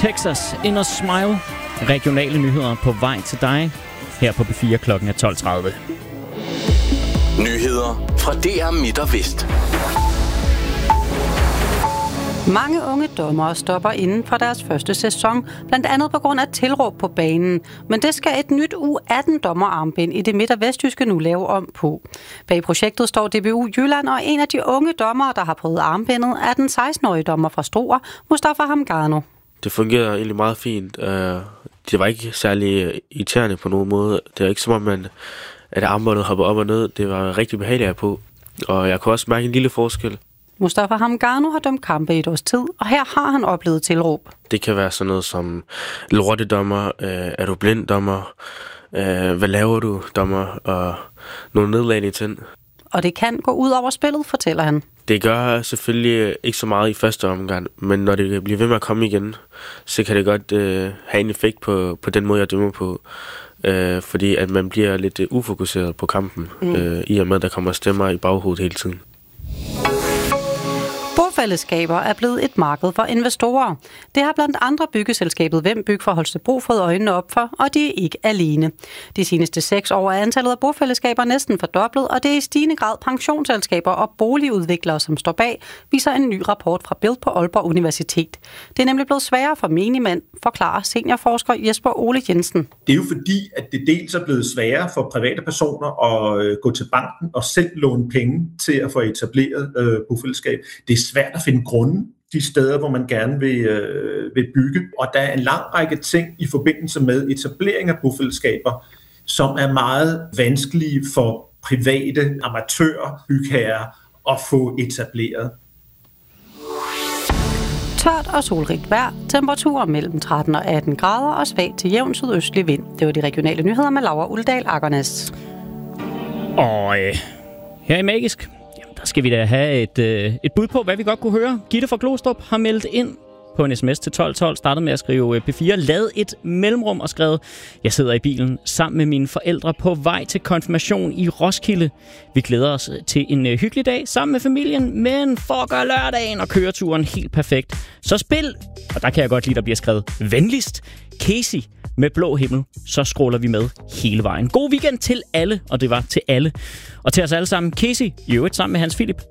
Texas in a Smile. Regionale nyheder på vej til dig her på B4 klokken 12:30. Nyheder fra DR Midt og Vest. Mange unge dommere stopper inden for deres første sæson, blandt andet på grund af tilråb på banen. Men det skal et nyt U18-dommerarmbind i det midt- og vestjyske nu lave om på. Bag projektet står DBU Jylland, og en af de unge dommere, der har prøvet armbindet, er den 16-årige dommer fra Struer, Mustafa Hamgarno. Det fungerer egentlig meget fint. Det var ikke særlig irriterende på nogen måde. Det var ikke som om, at armbåndet hoppede op og ned. Det var rigtig behageligt på, og jeg kunne også mærke en lille forskel. Mustafa Hamgarno har dømt kampe i et års tid, og her har han oplevet tilråb. Det kan være sådan noget som lortedommer, er du blind dommer, hvad laver du dommer, og nogle nedladende ting. Og det kan gå ud over spillet, fortæller han. Det gør selvfølgelig ikke så meget i første omgang, men når det bliver ved med at komme igen, så kan det godt have en effekt på den måde, jeg dømmer på. Fordi at man bliver lidt ufokuseret på kampen, i og med, at der kommer stemmer i baghovedet hele tiden. Bofællesskaber er blevet et marked for investorer. Det har blandt andre byggeselskabet Vembyg fra Holstebro fået øjnene op for, og de er ikke alene. De seneste 6 år er antallet af bofællesskaber næsten fordoblet, og det er i stigende grad pensionsselskaber og boligudviklere, som står bag, viser en ny rapport fra Bild på Aalborg Universitet. Det er nemlig blevet sværere for menigmænd, forklarer seniorforsker Jesper Ole Jensen. Det er jo fordi, at det dels er blevet sværere for private personer at gå til banken og selv låne penge til at få etableret bofællesskab. Det er svært at finde grunde de steder, hvor man gerne vil bygge. Og der er en lang række ting i forbindelse med etablering af bofællesskaber, som er meget vanskelige for private amatører, bygherrer at få etableret. Tørt og solrigt vejr, temperaturer mellem 13 og 18 grader og svag til jævn sydøstlig vind. Det var de regionale nyheder med Laura Uldal Akernes. Og her i Magisk, der skal vi da have et bud på, hvad vi godt kunne høre. Gitte fra Glostrup har meldt ind på en sms til 1212, startede med at skrive P4, lad et mellemrum og skrevet, jeg sidder i bilen sammen med mine forældre på vej til konfirmation i Roskilde. Vi glæder os til en hyggelig dag sammen med familien, men for at gøre lørdagen og køreturen helt perfekt. Så spil, og der kan jeg godt lide, der bliver skrevet venligst, Casey med Blå Himmel, så scroller vi med hele vejen. God weekend til alle, og det var til alle. Og til os alle sammen, Casey, i øvrigt sammen med Hans Philip.